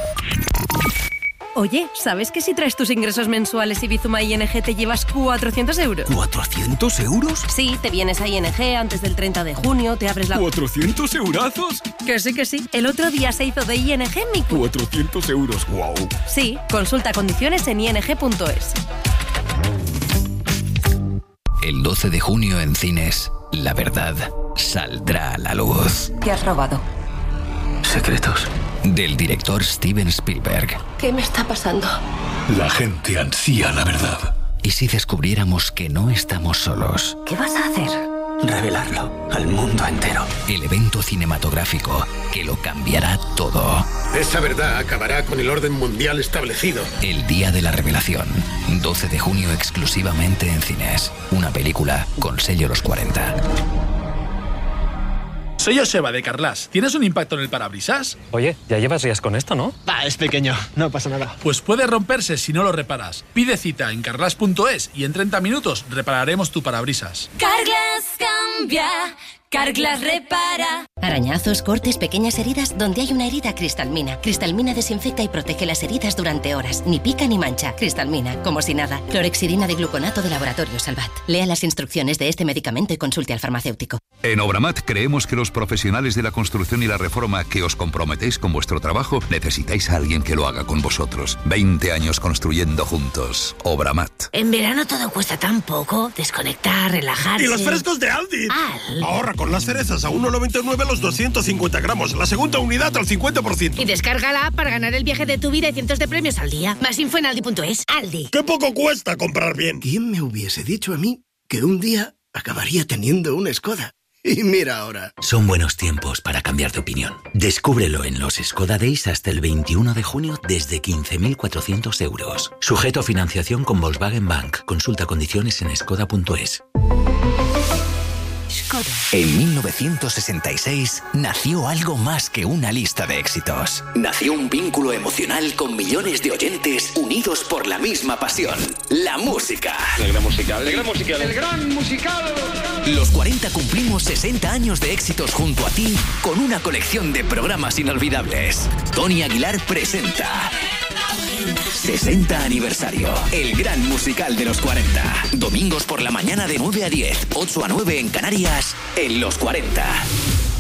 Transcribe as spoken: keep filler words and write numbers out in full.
Oye, ¿sabes que si traes tus ingresos mensuales y Bizuma I N G te llevas cuatrocientos euros? ¿cuatrocientos euros? Sí, te vienes a I N G antes del treinta de junio, te abres la... ¿cuatrocientos eurazos? Que sí, que sí. El otro día se hizo de I N G mi... cuatrocientos euros, wow. Sí, consulta condiciones en i n g punto es. El doce de junio en cines, la verdad saldrá a la luz. ¿Qué has robado? Secretos. Del director Steven Spielberg. ¿Qué me está pasando? La gente ansía la verdad. ¿Y si descubriéramos que no estamos solos? ¿Qué vas a hacer? Revelarlo al mundo entero. El evento cinematográfico que lo cambiará todo. Esa verdad acabará con el orden mundial establecido. El día de la revelación. doce de junio exclusivamente en cines. Una película con sello Los cuarenta. Soy Joseba de Carglass. ¿Tienes un impacto en el parabrisas? Oye, ya llevas días con esto, ¿no? Ah, es pequeño, no pasa nada. Pues puede romperse si no lo reparas. Pide cita en carglass punto es y en treinta minutos repararemos tu parabrisas. Carglass cambia, Carglass repara. Arañazos, cortes, pequeñas heridas. Donde hay una herida, Cristalmina. Cristalmina desinfecta y protege las heridas durante horas. Ni pica ni mancha. Cristalmina, como si nada. Clorexidina de gluconato de Laboratorio Salvat. Lea las instrucciones de este medicamento y consulte al farmacéutico. En Obramat creemos que los profesionales de la construcción y la reforma que os comprometéis con vuestro trabajo necesitáis a alguien que lo haga con vosotros. veinte años construyendo juntos. Obramat. En verano todo cuesta tan poco. Desconectar, relajarse. ¡Y los frescos de Aldi! Aldi. Ahorra con las cerezas a uno noventa y nueve los doscientos cincuenta gramos. La segunda unidad al cincuenta por ciento. Y descarga la app para ganar el viaje de tu vida y cientos de premios al día. Más info en aldi punto es. Aldi. ¡Qué poco cuesta comprar bien! ¿Quién me hubiese dicho a mí que un día acabaría teniendo una Skoda? Y mira ahora. Son buenos tiempos para cambiar de opinión. Descúbrelo en los Skoda Days hasta el veintiuno de junio desde quince mil cuatrocientos euros. Sujeto a financiación con Volkswagen Bank. Consulta condiciones en skoda punto es. En mil novecientos sesenta y seis nació algo más que una lista de éxitos. Nació un vínculo emocional con millones de oyentes unidos por la misma pasión, la música. El gran musical. El gran musical. El gran musical. Los cuarenta cumplimos sesenta años de éxitos junto a ti con una colección de programas inolvidables. Tony Aguilar presenta sesenta aniversario, el gran musical de los cuarenta. Domingos por la mañana de nueve a diez, ocho a nueve en Canarias, en Los cuarenta.